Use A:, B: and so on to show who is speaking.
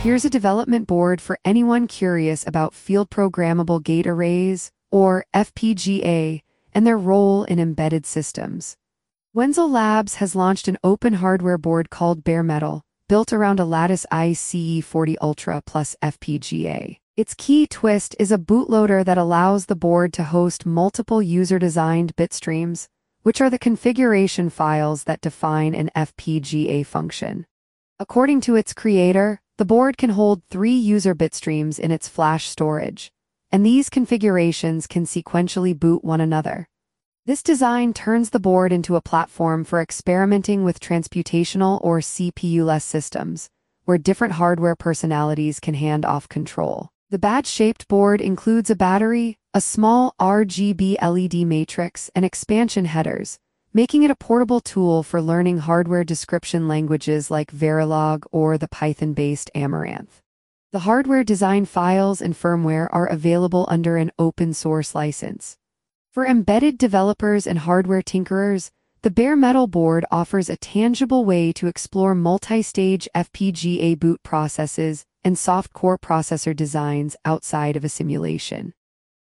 A: Here's a development board for anyone curious about field programmable gate arrays, or FPGA, and their role in embedded systems. Wenzel Labs has launched an open hardware board called Bare Metal, built around a Lattice ICE40 Ultra plus FPGA. Its key twist is a bootloader that allows the board to host multiple user-designed bit streams, which are the configuration files that define an FPGA function. According to its creator, the board can hold 3 user bit streams in its flash storage, and these configurations can sequentially boot one another. This design turns the board into a platform for experimenting with transputational or CPU-less systems, where different hardware personalities can hand off control. The badge-shaped board includes a battery, a small RGB LED matrix, and expansion headers, making it a portable tool for learning hardware description languages like Verilog or the Python-based Amaranth. The hardware design files and firmware are available under an open-source license. For embedded developers and hardware tinkerers, the Bare Metal board offers a tangible way to explore multi-stage FPGA boot processes and soft core processor designs outside of a simulation.